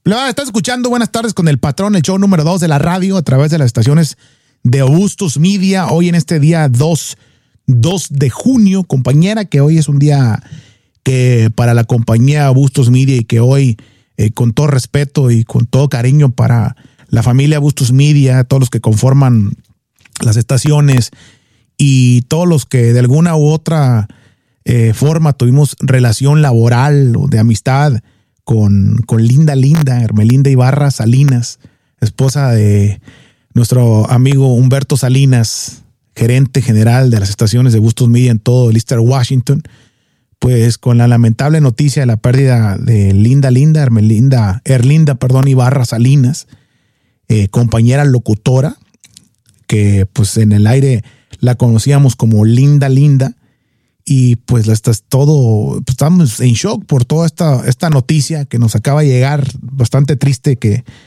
Estás escuchando Buenas Tardes con el Patrón, el show número 2 de la radio a través de las estaciones de Bustos Media. Hoy en este día 2 de junio, compañera, que hoy es un día que para la compañía Bustos Media y que hoy, con todo respeto y con todo cariño para la familia Bustos Media, todos los que conforman las estaciones y todos los que de alguna u otra forma tuvimos relación laboral o de amistad con Linda Hermelinda Ibarra Salinas, esposa de nuestro amigo Humberto Salinas, gerente general de las estaciones de Bustos Media en todo el Eastern Washington. Pues con la lamentable noticia de la pérdida de Erlinda Ibarra Salinas, compañera locutora, que pues en el aire la conocíamos como Linda, y pues estamos en shock por toda esta noticia que nos acaba de llegar, bastante triste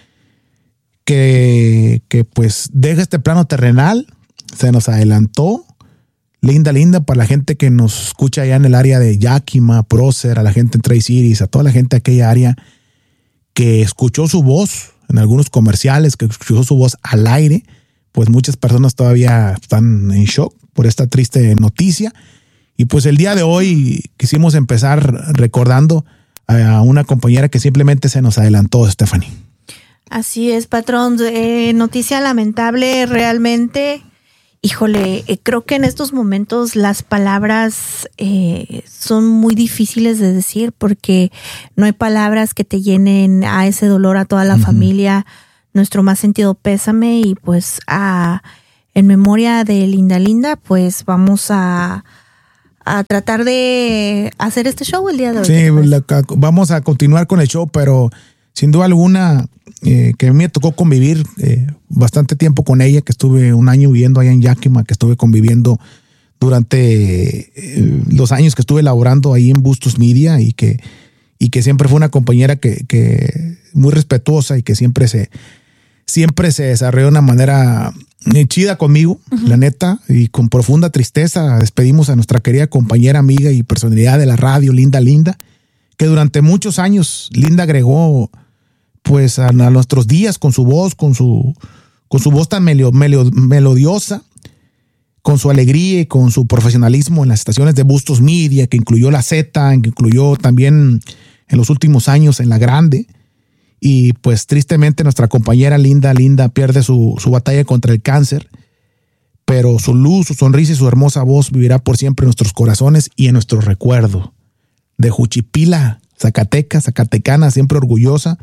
que pues deja este plano terrenal, se nos adelantó. Linda, para la gente que nos escucha allá en el área de Yakima, Prócer, a la gente en Tri-Cities, a toda la gente de aquella área que escuchó su voz en algunos comerciales, que escuchó su voz al aire, pues muchas personas todavía están en shock por esta triste noticia. Y pues el día de hoy quisimos empezar recordando a una compañera que simplemente se nos adelantó, Stephanie. Así es, patrón. Noticia lamentable realmente. Híjole, creo que en estos momentos las palabras son muy difíciles de decir porque no hay palabras que te llenen a ese dolor a toda la familia. Nuestro más sentido pésame y pues en memoria de Linda, pues vamos a tratar de hacer este show el día de hoy. Sí, vamos a continuar con el show, pero sin duda alguna que a mí me tocó convivir bastante tiempo con ella, que estuve un año viviendo allá en Yakima, que estuve conviviendo durante los años que estuve laborando ahí en Bustos Media y que siempre fue una compañera que muy respetuosa y que siempre se desarrolló de una manera chida conmigo, la neta, y con profunda tristeza despedimos a nuestra querida compañera, amiga y personalidad de la radio, Linda, que durante muchos años Linda agregó pues a nuestros días con su voz, con su voz tan melodiosa, con su alegría y con su profesionalismo en las estaciones de Bustos Media, que incluyó la Z, que incluyó también en los últimos años en la Grande. Y pues tristemente nuestra compañera Linda pierde su batalla contra el cáncer, pero su luz, su sonrisa y su hermosa voz vivirá por siempre en nuestros corazones y en nuestro recuerdo. De Juchipila, zacatecana, siempre orgullosa,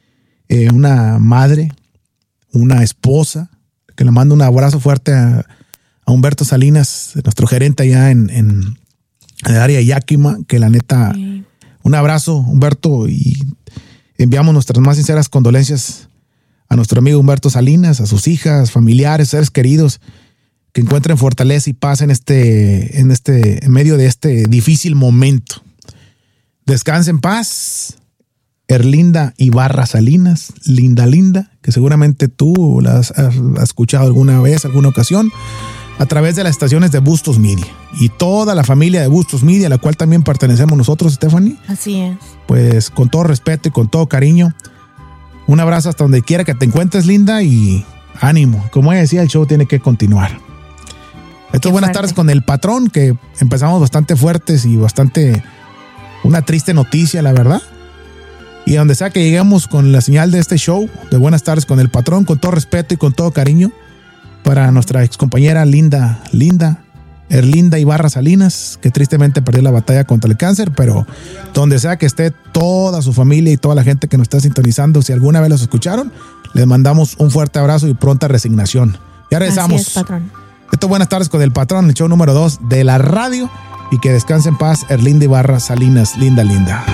una madre, una esposa, que le mando un abrazo fuerte a Humberto Salinas, nuestro gerente allá en el área de Yakima, que la neta, un abrazo, Humberto, y enviamos nuestras más sinceras condolencias a nuestro amigo Humberto Salinas, a sus hijas, familiares, seres queridos, que encuentren fortaleza y paz en medio de este difícil momento. Descanse en paz, Erlinda Ibarra Salinas, Linda, que seguramente tú la has escuchado alguna vez, alguna ocasión, a través de las estaciones de Bustos Media y toda la familia de Bustos Media, a la cual también pertenecemos nosotros, Stephanie. Así es. Pues con todo respeto y con todo cariño, un abrazo hasta donde quiera que te encuentres, Linda, y ánimo. Como ella decía, el show tiene que continuar. Esto es Buenas Tardes con el Patrón, que empezamos bastante fuertes y bastante una triste noticia, la verdad. Y donde sea que lleguemos con la señal de este show de Buenas Tardes con el Patrón, con todo respeto y con todo cariño, para nuestra excompañera Erlinda Ibarra Salinas, que tristemente perdió la batalla contra el cáncer, pero donde sea que esté toda su familia y toda la gente que nos está sintonizando, si alguna vez los escucharon, les mandamos un fuerte abrazo y pronta resignación. Ya regresamos. Así es, patrón. Esto es Buenas Tardes con el Patrón, el show número 2 de la radio, y que descanse en paz Erlinda Ibarra Salinas, Linda.